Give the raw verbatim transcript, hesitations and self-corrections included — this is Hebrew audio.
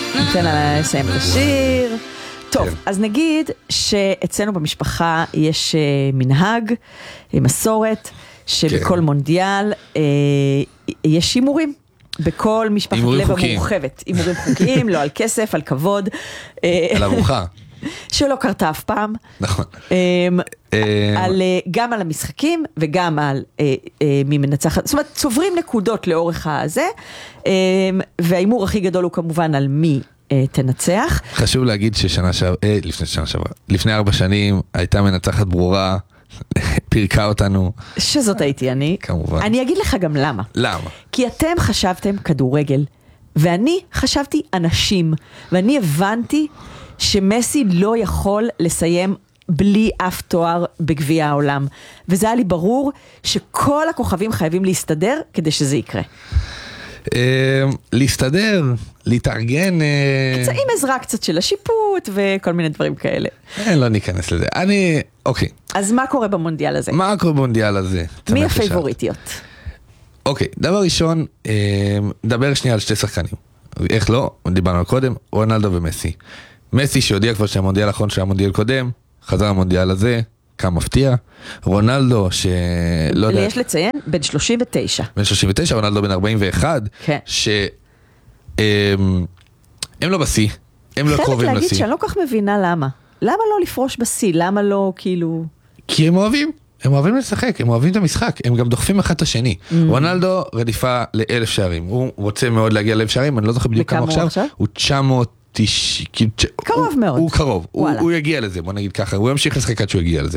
ניתן לה לסיים את השיר. טוב, אז נגיד שאצלנו במשפחה יש מנהג, מסורת, שבכל מונדיאל יש שימורים. בכל משפחת לב המורחבת. הימורים חוקיים, לא על כסף, על כבוד. על ארוחה. שלא קרתה אף פעם. נכון. גם על המשחקים וגם על מי מנצחת. זאת אומרת, צוברים נקודות לאורך הזה, והאימור הכי גדול הוא כמובן על מי תנצח. חשוב להגיד ששנה שעברה, לפני שנה שעברה, לפני ארבע שנים הייתה מנצחת ברורה, פירקה אותנו. שזאת הייתי אני. כמובן. אני אגיד לך גם למה. למה? כי אתם חשבתם כדורגל, ואני חשבתי אנשים, ואני הבנתי שמסי לא יכול לסיים בלי אף תואר בגביע העולם. וזה היה לי ברור שכל הכוכבים חייבים להסתדר כדי שזה יקרה. להסתדר, להתארגן. עם עזרה קצת של השיפוט וכל מיני דברים כאלה. לא ניכנס לזה. אני, אוקיי. אז מה קורה במונדיאל הזה? מה קורה במונדיאל הזה? מי הפייבוריטיות? אוקיי, דבר ראשון, נדבר שנייה על שתי שחקנים. איך לא? דיברנו על קודם, רונלדו ומסי. מסי שהודיע כבר שהמונדיאל האחרון שהיה מונדיאל קודם, חזר המונדיאל הזה, כמה מפתיע. רונלדו שלא יודע... יש לציין, בן שלושים ותשע. בן שלושים ותשע, רונלדו בן ארבעים ואחת. כן. שהם לא בסי, הם לא קרובים חלק להגיד בסי. שאני לא כך מבינה למה. למה לא לפרוש בסי? למה לא כאילו... כי הם אוהבים. הם אוהבים לשחק, הם אוהבים את המשחק, הם גם דוחפים אחד את השני. רונלדו רדיפה לאלף שערים, הוא רוצה מאוד להגיע לאלף שערים, אני לא זוכר בדיוק כמה עכשיו, הוא תשע מאות תשעים, קרוב מאוד. הוא קרוב, הוא יגיע לזה, בוא נגיד ככה, הוא ימשיך לשחק עד שהוא יגיע לזה.